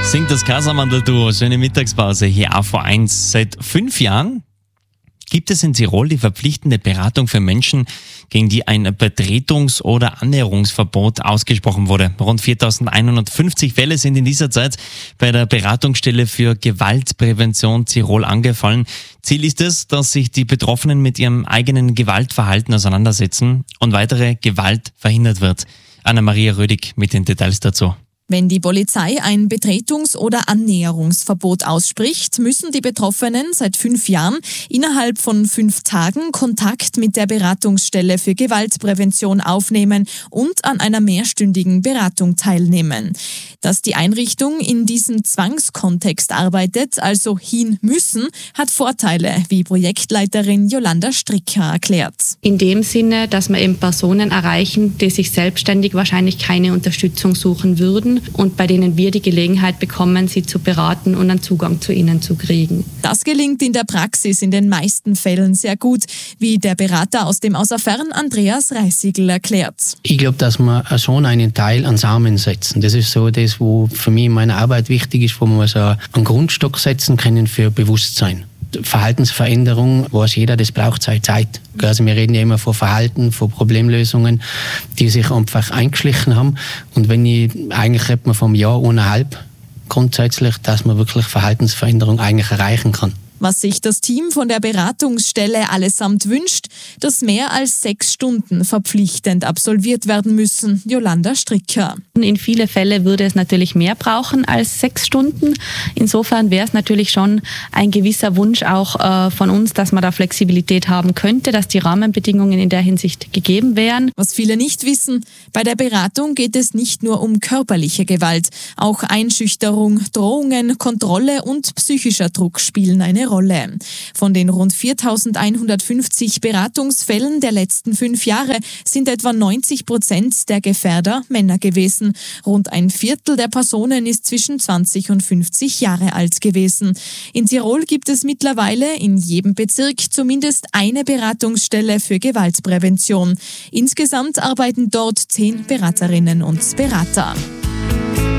Singt das Casamandel-Duo. Schöne Mittagspause hier auf A1. Seit 5 Jahren gibt es in Tirol die verpflichtende Beratung für Menschen, gegen die ein Betretungs- oder Annäherungsverbot ausgesprochen wurde. Rund 4.150 Fälle sind in dieser Zeit bei der Beratungsstelle für Gewaltprävention Tirol angefallen. Ziel ist es, dass sich die Betroffenen mit ihrem eigenen Gewaltverhalten auseinandersetzen und weitere Gewalt verhindert wird. Anna-Maria Rödig mit den Details dazu. Wenn die Polizei ein Betretungs- oder Annäherungsverbot ausspricht, müssen die Betroffenen seit 5 Jahren innerhalb von 5 Tagen Kontakt mit der Beratungsstelle für Gewaltprävention aufnehmen und an einer mehrstündigen Beratung teilnehmen. Dass die Einrichtung in diesem Zwangskontext arbeitet, also hin müssen, hat Vorteile, wie Projektleiterin Jolanda Stricker erklärt. In dem Sinne, dass wir eben Personen erreichen, die sich selbstständig wahrscheinlich keine Unterstützung suchen würden und bei denen wir die Gelegenheit bekommen, sie zu beraten und einen Zugang zu ihnen zu kriegen. Das gelingt in der Praxis in den meisten Fällen sehr gut, wie der Berater aus dem Außerfern Andreas Reisigl erklärt. Ich glaube, dass wir schon einen Teil an Samen setzen. Das ist so das, wo für mich in meiner Arbeit wichtig ist, wo wir so einen Grundstock setzen können für Bewusstsein. Verhaltensveränderung, weiß jeder, das braucht Zeit. Also wir reden ja immer von Verhalten, von Problemlösungen, die sich einfach eingeschlichen haben. Und eigentlich redet man vom Jahr 1,5 grundsätzlich, dass man wirklich Verhaltensveränderung eigentlich erreichen kann. Was sich das Team von der Beratungsstelle allesamt wünscht, dass mehr als 6 Stunden verpflichtend absolviert werden müssen. Jolanda Stricker. In viele Fälle würde es natürlich mehr brauchen als 6 Stunden. Insofern wäre es natürlich schon ein gewisser Wunsch auch von uns, dass man da Flexibilität haben könnte, dass die Rahmenbedingungen in der Hinsicht gegeben wären. Was viele nicht wissen, bei der Beratung geht es nicht nur um körperliche Gewalt. Auch Einschüchterung, Drohungen, Kontrolle und psychischer Druck spielen eine Rolle. Von den rund 4.150 Beratungsfällen der letzten 5 Jahre sind etwa 90% der Gefährder Männer gewesen. Rund ein Viertel der Personen ist zwischen 20 und 50 Jahre alt gewesen. In Tirol gibt es mittlerweile in jedem Bezirk zumindest eine Beratungsstelle für Gewaltprävention. Insgesamt arbeiten dort 10 Beraterinnen und Berater.